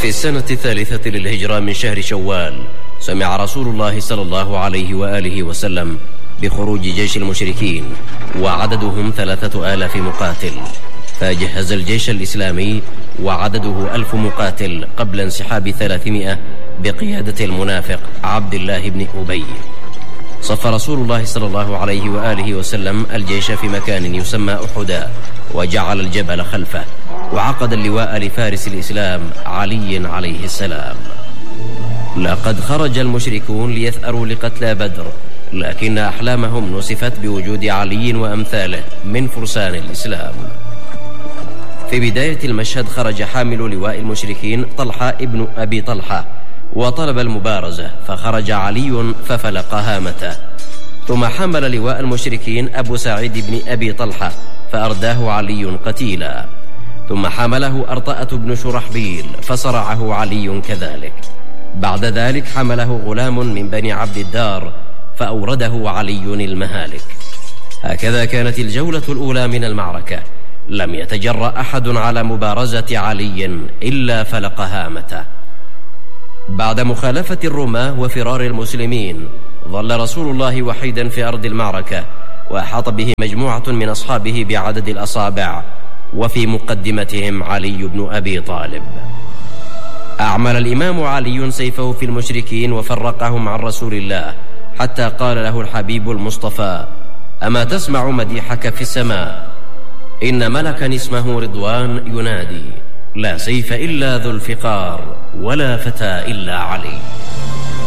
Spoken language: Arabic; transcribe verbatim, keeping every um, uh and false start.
وفي السنة الثالثة للهجرة من شهر شوال سمع رسول الله صلى الله عليه وآله وسلم بخروج جيش المشركين وعددهم ثلاثة آلاف مقاتل، فجهز الجيش الإسلامي وعدده ألف مقاتل قبل انسحاب ثلاثمائة بقيادة المنافق عبد الله بن أبي. صف رسول الله صلى الله عليه وآله وسلم الجيش في مكان يسمى أحدا، وجعل الجبل خلفه، وعقد اللواء لفارس الإسلام علي عليه السلام. لقد خرج المشركون ليثأروا لقتلى بدر، لكن أحلامهم نسفت بوجود علي وأمثاله من فرسان الإسلام. في بداية المشهد خرج حامل لواء المشركين طلحة ابن أبي طلحة وطلب المبارزة، فخرج علي ففلق هامته. ثم حمل لواء المشركين أبو سعيد بن أبي طلحة فأرداه علي قتيلا. ثم حمله أرطأة بن شرحبيل فصرعه علي كذلك. بعد ذلك حمله غلام من بني عبد الدار فأورده علي المهالك. هكذا كانت الجولة الأولى من المعركة. لم يتجرأ أحد على مبارزة علي إلا فلق هامته. بعد مخالفة الرماة وفرار المسلمين، ظل رسول الله وحيدا في أرض المعركة، وأحاط به مجموعة من أصحابه بعدد الأصابع، وفي مقدمتهم علي بن أبي طالب. أعمل الإمام علي سيفه في المشركين وفرقهم عن رسول الله، حتى قال له الحبيب المصطفى: أما تسمع مديحك في السماء؟ إن ملكا اسمه رضوان ينادي: لا سيف إلا ذو الفقار، ولا فتى إلا علي.